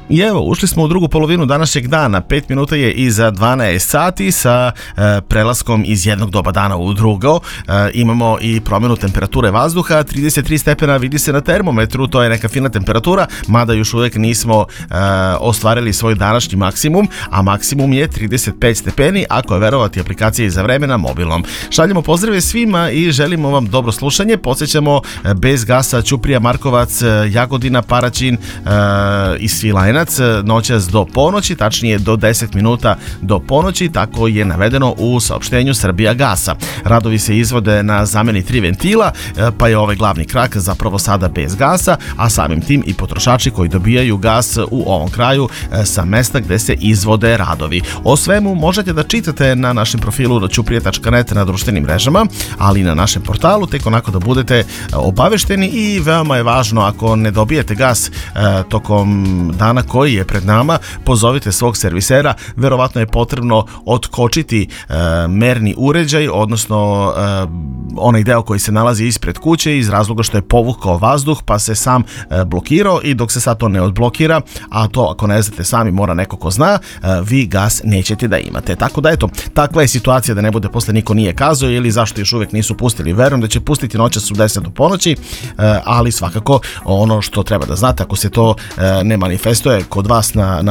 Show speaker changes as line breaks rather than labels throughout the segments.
I evo, ušli smo u drugu polovinu današnjeg dana. 5 minuta je iza 12 sati sa prelaskom iz jednog doba dana u drugo. Imamo i promjenu temperature vazduha. 33 stepena vidi se na termometru, to je neka fina temperatura, mada još uvijek nismo ostvarili svoj današnji maksimum, a maksimum je 35 stepeni ako je verovati aplikaciji za vreme na mobilnom. Šaljemo pozdrave svima i želimo vam dobro slušanje. Podsjećamo, bez gasa Ćuprija, Markovac, Jagodina, Paraćin i Svilajnac noćas do ponoći, tačnije do 10 minuta do ponoći, tako je navedeno u saopštenju Srbija gasa. Radovi se izvode na zamjeni 3 ventila, pa je ovaj glavni krak zapravo sada bez gasa, a samim tim i potrošači koji dobijaju gas u ovom kraju sa mesta gde se izvode radovi. O svemu možete da čitate na našem profilu na ćuprije.net na društvenim mrežama, ali i na našem portalu, tek onako da budete obavešteni. I veoma je važno, ako ne dobijete gas tokom dana koji je pred nama, pozovite svog servisera. Verovatno je potrebno otkočiti merni uređaj, odnosno onaj deo koji se nalazi ispred kuće, iz razloga što je povukao vazduh pa se sam blokirao, i dok se sad to ne odblokira, a to ako ne znate sami, mora neko ko zna, vi gas nećete da imate. Tako da eto, takva je situacija, da ne bude posle niko nije kazao ili zašto još uvijek nisu pustili. Verujem da će pustiti noćas u 10 do ponoći, ali svakako ono što treba da znate, ako se to ne manifestuje kod vas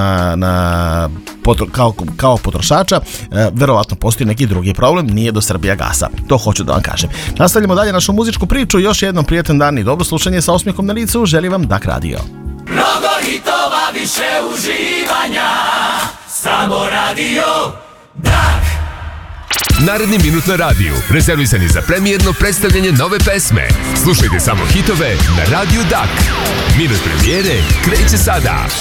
kao potrošača, verovatno postoji neki drugi problem, nije do Srbija gasa. To hoću da vam kažem. Nastavljamo dalje našu muzičku priču. Još jednom prijatan dan i dobro slušanje sa osmijehom na licu. Želim vam Dak Radio.
Mnogo hitova, više uživanja, samo radio Dak.
Naredni minut na radiju rezervisan je za premijerno predstavljanje nove pesme. Slušajte samo hitove na Radio Dak. Minut premijere kreće sada.